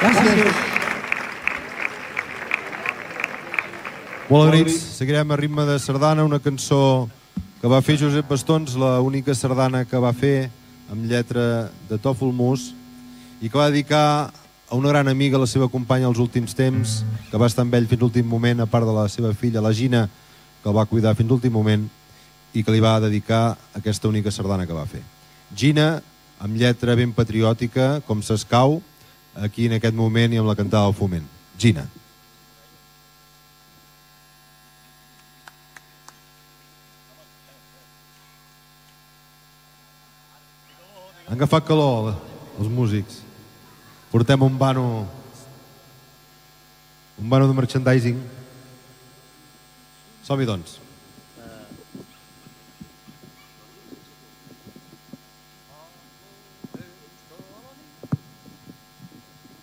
Gràcies. Molt agraïts. Seguirem a ritme de sardana, una cançó que va fer Josep Bastons, l'única sardana que va fer amb lletra de Tòfol Mus i que va dedicar a una gran amiga, la seva companya als últims temps, que va estar amb ell fins l'últim moment, a part de la seva filla, la Gina, que el va cuidar fins l'últim moment i que li va dedicar aquesta única sardana que va fer. Gina, amb lletra ben patriòtica, com s'escau, aquí en aquest moment i amb la cantada del Foment. Gina. Han agafat calor els músics. Portem un vano de merchandising. Som-hi, doncs.